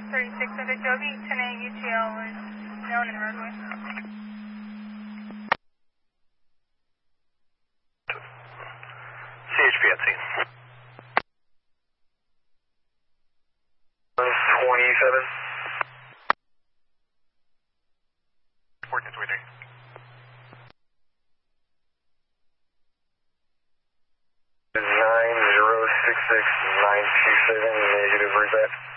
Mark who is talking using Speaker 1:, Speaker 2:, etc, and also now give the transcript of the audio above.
Speaker 1: 36 of Adobe, 10A UTL was known in the roadway.
Speaker 2: CHP at scene.
Speaker 3: 27.
Speaker 2: 1423.
Speaker 3: Nine 066 927 negative reset.